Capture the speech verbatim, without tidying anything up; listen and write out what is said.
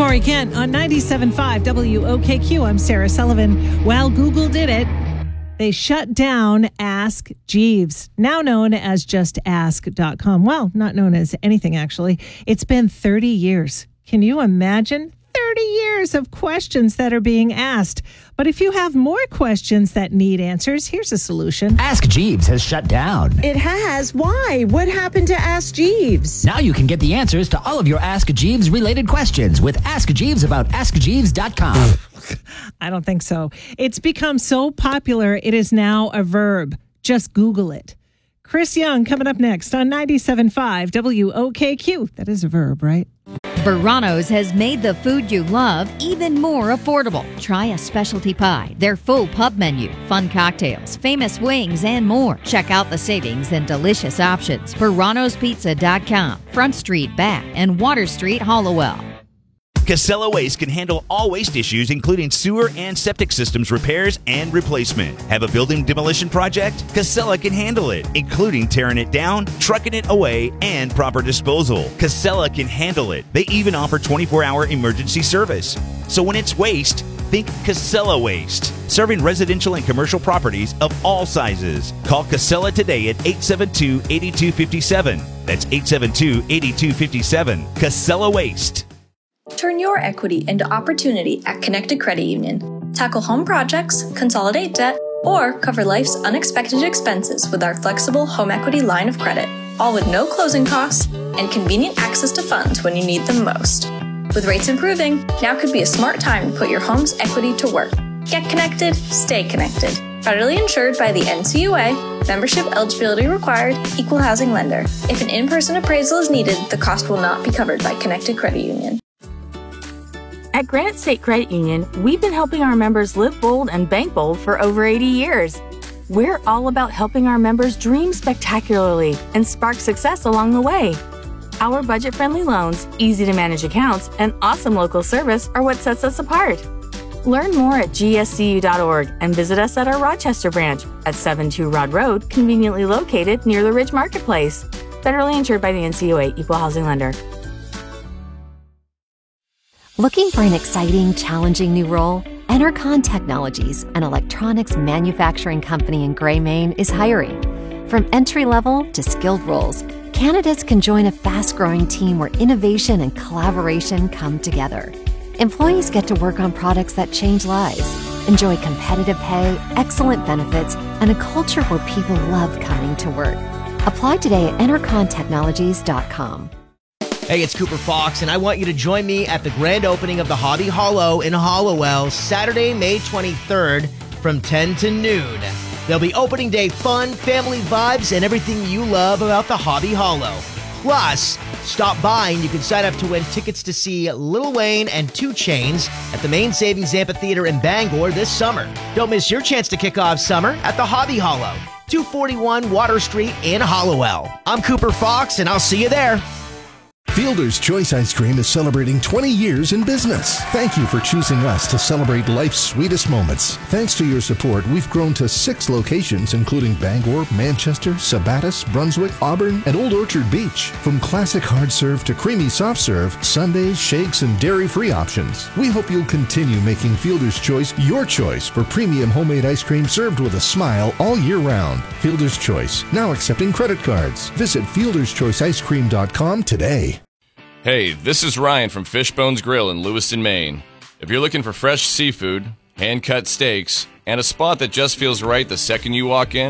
Corey Kent on ninety-seven point five W O K Q. I'm Sarah Sullivan. Well, Google did it. They shut down Ask Jeeves, now known as just ask dot com. Well, not known as anything, actually. It's been thirty years. Can you imagine? thirty years of questions that are being asked. But if you have more questions that need answers, here's a solution. Ask Jeeves has shut down. It has? Why? What happened to Ask Jeeves? Now you can get the answers to all of your Ask Jeeves related questions with Ask Jeeves about ask jeeves dot com. I don't think so. It's become so popular, it is now a verb. Just Google it. Chris Young coming up next on ninety-seven point five W O K Q. That is a verb, right? Verano's has made the food you love even more affordable. Try a specialty pie, their full pub menu, fun cocktails, famous wings, and more. Check out the savings and delicious options. Verano's Pizza dot com, Front Street, Bath, and Water Street, Hollowell. Casella Waste can handle all waste issues, including sewer and septic systems repairs and replacement. Have a building demolition project? Casella can handle it, including tearing it down, trucking it away, and proper disposal. Casella can handle it. They even offer twenty-four hour emergency service. So when it's waste, think Casella Waste. Serving residential and commercial properties of all sizes. Call Casella today at eight seven two, eight two five seven. That's eight seven two, eight two five seven. Casella Waste. Turn your equity into opportunity at Connected Credit Union. Tackle home projects, consolidate debt, or cover life's unexpected expenses with our flexible home equity line of credit, all with no closing costs and convenient access to funds when you need them most. With rates improving, now could be a smart time to put your home's equity to work. Get connected, stay connected. Federally insured by the N C U A, membership eligibility required, equal housing lender. If an in-person appraisal is needed, the cost will not be covered by Connected Credit Union. At Granite State Credit Union, we've been helping our members live bold and bank bold for over eighty years. We're all about helping our members dream spectacularly and spark success along the way. Our budget-friendly loans, easy-to-manage accounts, and awesome local service are what sets us apart. Learn more at G S C U dot org and visit us at our Rochester branch at seventy-two Rod Road, conveniently located near the Ridge Marketplace. Federally insured by the N C U A, equal housing lender. Looking for an exciting, challenging new role? Enercon Technologies, an electronics manufacturing company in Gray, Maine, is hiring. From entry-level to skilled roles, candidates can join a fast-growing team where innovation and collaboration come together. Employees get to work on products that change lives, enjoy competitive pay, excellent benefits, and a culture where people love coming to work. Apply today at enercon technologies dot com. Hey, it's Cooper Fox, and I want you to join me at the grand opening of the Hobby Hollow in Hollowell, Saturday, May twenty-third, from ten to noon. There'll be opening day fun, family vibes, and everything you love about the Hobby Hollow. Plus, stop by and you can sign up to win tickets to see Lil Wayne and two Chainz at the Maine Savings Amphitheater in Bangor this summer. Don't miss your chance to kick off summer at the Hobby Hollow, two forty-one Water Street in Hollowell. I'm Cooper Fox, and I'll see you there. Fielder's Choice Ice Cream is celebrating twenty years in business. Thank you for choosing us to celebrate life's sweetest moments. Thanks to your support, we've grown to six locations, including Bangor, Manchester, Sabattus, Brunswick, Auburn, and Old Orchard Beach. From classic hard serve to creamy soft serve, sundaes, shakes, and dairy-free options. We hope you'll continue making Fielder's Choice your choice for premium homemade ice cream served with a smile all year round. Fielder's Choice, now accepting credit cards. Visit fielder's choice ice cream dot com today. Hey, this is Ryan from Fishbones Grill in Lewiston, Maine. If you're looking for fresh seafood, hand-cut steaks, and a spot that just feels right the second you walk in,